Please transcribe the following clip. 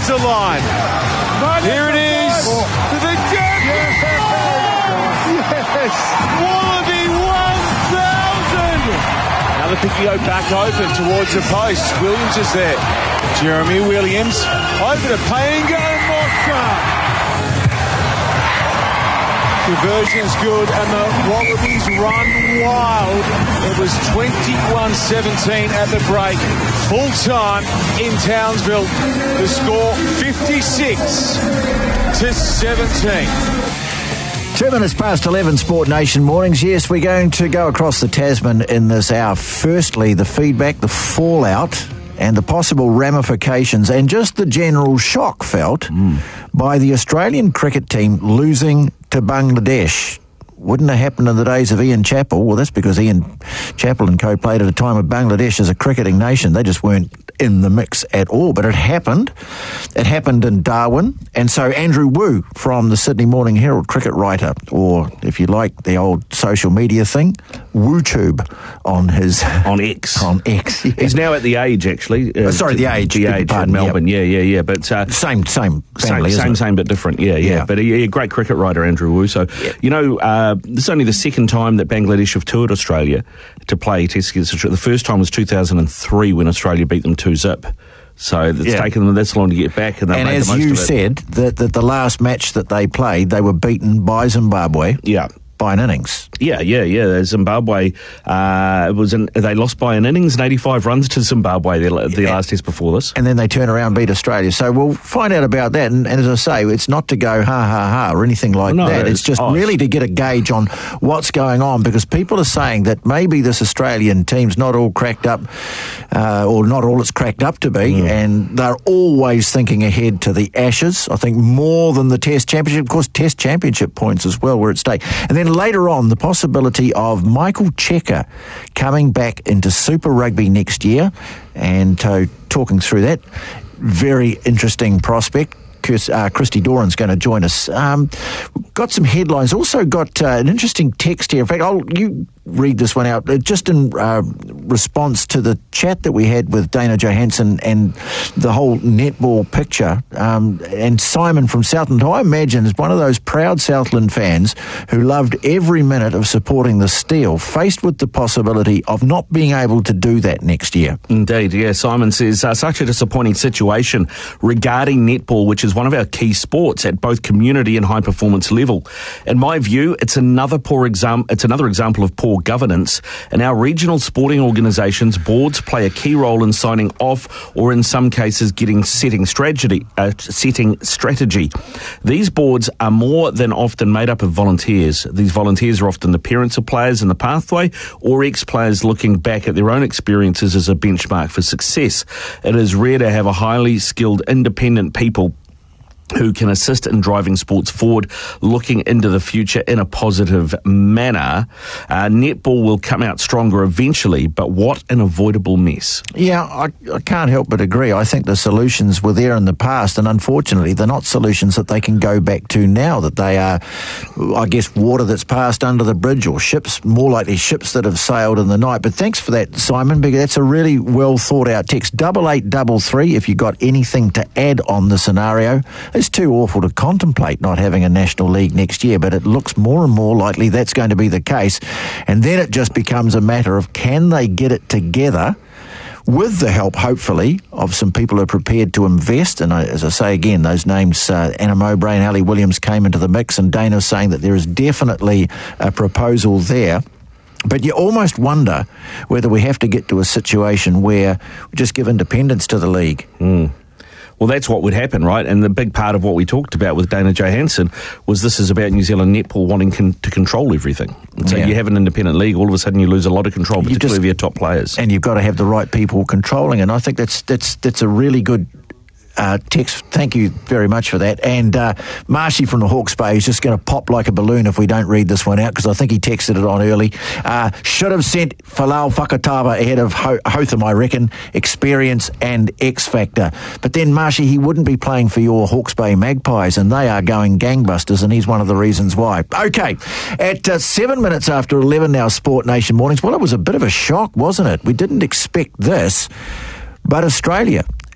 the line. Here it is. To the jump. Yes. Wallaby 1000. Now the Piccolo back open towards the post. Williams is there. Jeremy Williams over to Painga and Mosca. Conversion's good and the Wallabies run wild. It was 21-17 at the break. Full time in Townsville. The score 56-17. 2 minutes past 11, Sport Nation mornings. Yes, we're going to go across the Tasman in this hour. Firstly, the feedback, the fallout and the possible ramifications and just the general shock felt by the Australian cricket team losing to Bangladesh. Wouldn't have happened in the days of Ian Chappell. Well, that's because Ian Chappell and co played at a time of Bangladesh as a cricketing nation. They just weren't in the mix at all. But it happened. It happened in Darwin. And so Andrew Wu from the Sydney Morning Herald, cricket writer, or if you like the old social media thing, WooTube on his... On X. On X, yeah. He's now at The Age, actually. The Age. The Age in Melbourne, yeah. But Same family, same, but different, yeah. But a great cricket writer, Andrew Wu. So, this is only the second time that Bangladesh have toured Australia to play Test against Australia. The first time was 2003 when Australia beat them 2-0. So it's taken them this long to get back, and they made the most of it. And as you said, that the last match that they played, they were beaten by Zimbabwe. Yeah. By an innings. Yeah. Zimbabwe, they lost by an innings and 85 runs to Zimbabwe their last test before this. And then they turn around and beat Australia. So we'll find out about that. And as I say, it's not to go ha or anything like that. It's just really to get a gauge on what's going on, because people are saying that maybe this Australian team's not all cracked up, or not all it's cracked up to be, and they're always thinking ahead to the Ashes, I think more than the Test Championship. Of course, Test Championship points as well were at stake. And then later on, the possibility of Michael Cheika coming back into Super Rugby next year, and talking through that, very interesting prospect. Christy Doran's going to join us. Got some headlines. Also got an interesting text here. In fact, you read this one out. Just in response to the chat that we had with Dana Johansson and the whole netball picture, and Simon from Southland, who I imagine is one of those proud Southland fans who loved every minute of supporting the Steel, faced with the possibility of not being able to do that next year. Indeed, yeah. Simon says, such a disappointing situation regarding netball, which is one of our key sports at both community and high performance level. In my view, it's another example of poor governance. In our regional sporting organisations, boards play a key role in signing off, or in some cases setting strategy. These boards are more than often made up of volunteers. These volunteers are often the parents of players in the pathway, or ex-players looking back at their own experiences as a benchmark for success. It is rare to have a highly skilled, independent people who can assist in driving sports forward, looking into the future in a positive manner. Netball will come out stronger eventually, but what an avoidable mess. Yeah, I can't help but agree. I think the solutions were there in the past, and unfortunately they're not solutions that they can go back to now, that they are, I guess, water that's passed under the bridge, or ships, more likely ships that have sailed in the night. But thanks for that, Simon, because that's a really well thought out text. 8833 if you got anything to add on the scenario. It's too awful to contemplate not having a National League next year, but it looks more and more likely that's going to be the case. And then it just becomes a matter of, can they get it together with the help, hopefully, of some people who are prepared to invest? And as I say again, those names, Anna Mowbray and Ali Williams, came into the mix, and Dana's saying that there is definitely a proposal there. But you almost wonder whether we have to get to a situation where we just give independence to the league. Well, that's what would happen, right? And the big part of what we talked about with Dana Johansson was this is about New Zealand netball wanting to control everything. So you have an independent league, all of a sudden you lose a lot of control, particularly of your top players. And you've got to have the right people controlling. And I think that's a really good text. Thank you very much for that. And Marshy from the Hawke's Bay is just going to pop like a balloon if we don't read this one out, because I think he texted it on early. Should have sent Falau Fakatava ahead of Hotham, I reckon. Experience and X Factor. But then, Marshy, he wouldn't be playing for your Hawke's Bay Magpies, and they are going gangbusters, and he's one of the reasons why. Okay, at 7 minutes after 11 now, Sport Nation Mornings. Well, it was a bit of a shock, wasn't it? We didn't expect this. But Australia